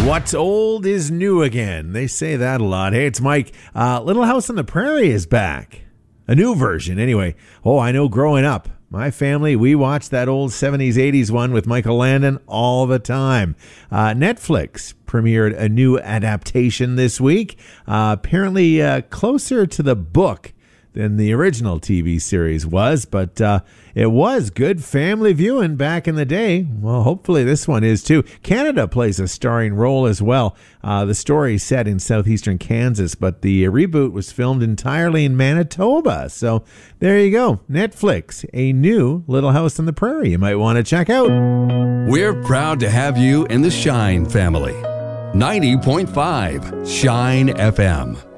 What's old is new again. They say that a lot. Hey, it's Mike. Little House on the Prairie is back. A new version, anyway. Oh, I know growing up, my family, we watched that old 70s, 80s one with Michael Landon all the time. Netflix premiered a new adaptation this week, apparently closer to the book than the original TV series was, but it was good family viewing back in the day. Well, hopefully this one is too. Canada plays a starring role as well. The story is set in southeastern Kansas, but the reboot was filmed entirely in Manitoba. So there you go. Netflix, a new Little House on the Prairie you might want to check out. We're proud to have you in the Shine family. 90.5 Shine FM.